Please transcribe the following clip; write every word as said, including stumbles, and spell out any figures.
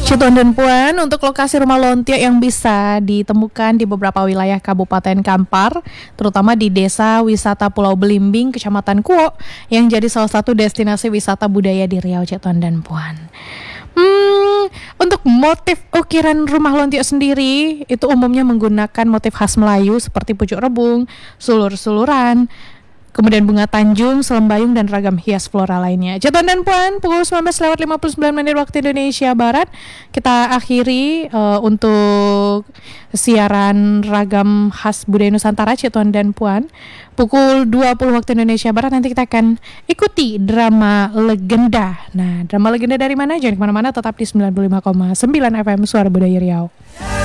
Tuan dan Puan, untuk lokasi rumah lontia yang bisa ditemukan di beberapa wilayah Kabupaten Kampar, terutama di Desa Wisata Pulau Belimbing, Kecamatan Kuo, yang jadi salah satu destinasi wisata budaya di Riau, Tuan dan Puan. Hmm, untuk motif ukiran rumah lontia sendiri, itu umumnya menggunakan motif khas Melayu seperti pucuk rebung, sulur-suluran, kemudian bunga tanjung, selembayung, dan ragam hias flora lainnya. Tuan dan Puan, pukul sembilan belas lewat lima puluh sembilan menit waktu Indonesia Barat. Kita akhiri uh, untuk siaran ragam khas budaya Nusantara, Tuan dan Puan. Pukul dua puluh waktu Indonesia Barat nanti kita akan ikuti drama legenda. Nah, drama legenda dari mana? Jangan kemana-mana, tetap di sembilan puluh lima koma sembilan F M Suara Budaya Riau.